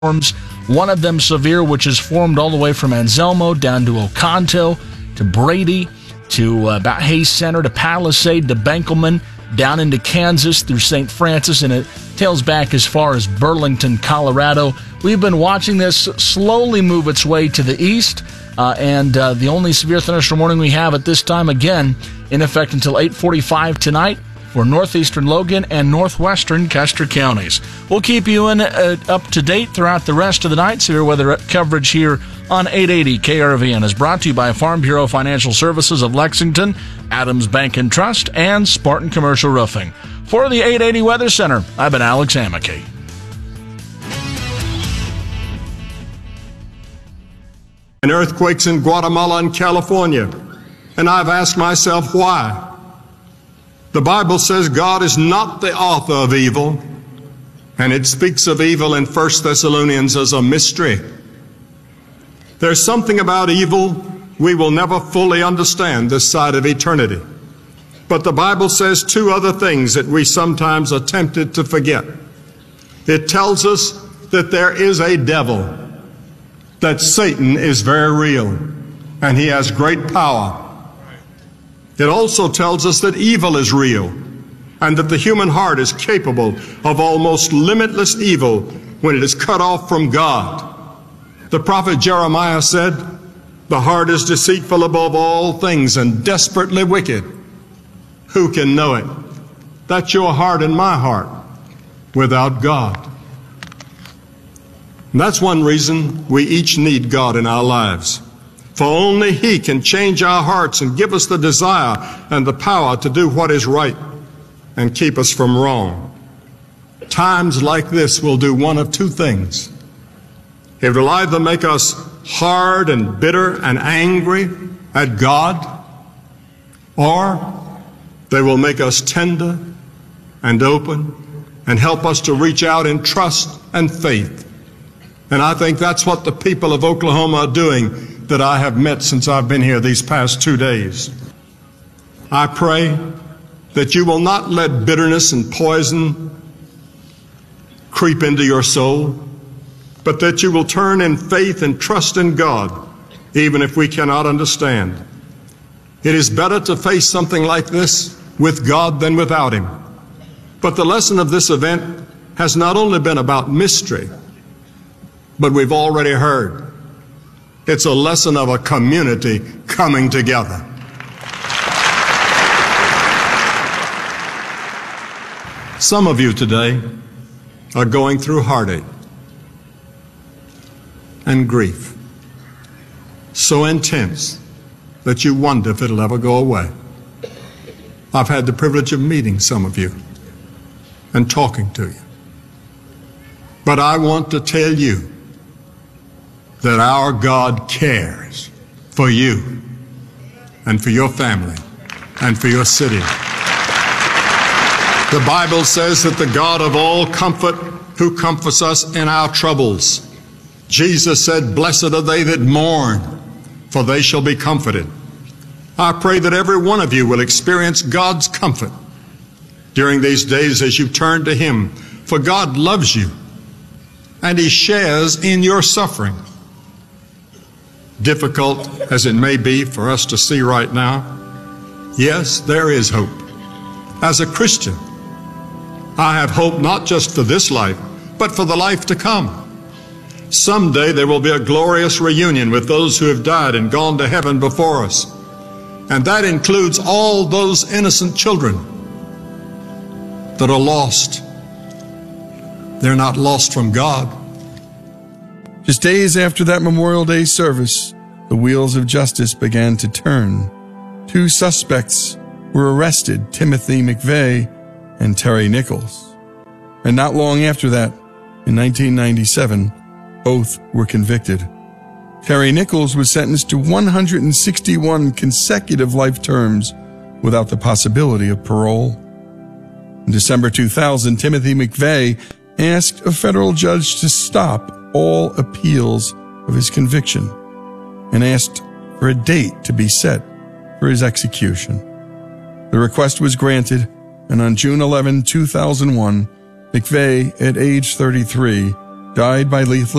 storms, one of them severe, which is formed all the way from Anselmo down to Oconto, to Brady, to about Hayes Center, to Palisade, to Benkelman, down into Kansas through St. Francis, and it tails back as far as Burlington, Colorado. We've been watching this slowly move its way to the east, and the only severe thunderstorm warning we have at this time, again, in effect until 8:45 tonight for northeastern Logan and northwestern Custer counties. We'll keep you up to date throughout the rest of the night. Severe weather coverage here on 880 KRVN is brought to you by Farm Bureau Financial Services of Lexington, Adams Bank and Trust, and Spartan Commercial Roofing. For the 880 Weather Center, I've been Alex Amicky. And earthquakes in Guatemala and California. And I've asked myself why. The Bible says God is not the author of evil, and it speaks of evil in 1 Thessalonians as a mystery. There's something about evil we will never fully understand this side of eternity. But the Bible says two other things that we sometimes are tempted to forget. It tells us that there is a devil, that Satan is very real, and he has great power. It also tells us that evil is real, and that the human heart is capable of almost limitless evil when it is cut off from God. The prophet Jeremiah said, "The heart is deceitful above all things and desperately wicked. Who can know it?" That's your heart and my heart without God. And that's one reason we each need God in our lives. For only He can change our hearts and give us the desire and the power to do what is right and keep us from wrong. Times like this will do one of two things. It will either make us hard and bitter and angry at God, or they will make us tender and open and help us to reach out in trust and faith. And I think that's what the people of Oklahoma are doing that I have met since I've been here these past 2 days. I pray that you will not let bitterness and poison creep into your soul, but that you will turn in faith and trust in God, even if we cannot understand. It is better to face something like this with God than without Him. But the lesson of this event has not only been about mystery, but we've already heard it's a lesson of a community coming together. Some of you today are going through heartache and grief so intense that you wonder if it'll ever go away. I've had the privilege of meeting some of you and talking to you. But I want to tell you that our God cares for you and for your family and for your city. The Bible says that the God of all comfort who comforts us in our troubles. Jesus said, "Blessed are they that mourn, for they shall be comforted." I pray that every one of you will experience God's comfort during these days as you turn to Him, for God loves you and He shares in your suffering. Difficult as it may be for us to see right now, yes, there is hope. As a Christian, I have hope not just for this life, but for the life to come. Someday there will be a glorious reunion with those who have died and gone to heaven before us. And that includes all those innocent children that are lost. They're not lost from God. Just days after that Memorial Day service, the wheels of justice began to turn. 2 suspects were arrested, Timothy McVeigh and Terry Nichols. And not long after that, in 1997, both were convicted. Terry Nichols was sentenced to 161 consecutive life terms without the possibility of parole. In December 2000, Timothy McVeigh asked a federal judge to stop all appeals of his conviction and asked for a date to be set for his execution. The request was granted, and on June 11, 2001, McVeigh, at age 33, died by lethal